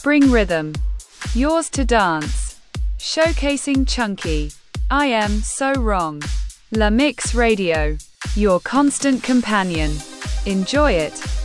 Bring rhythm. Yours to dance. Showcasing Chunky. I am so wrong. La Mix Radio. Your constant companion. Enjoy it.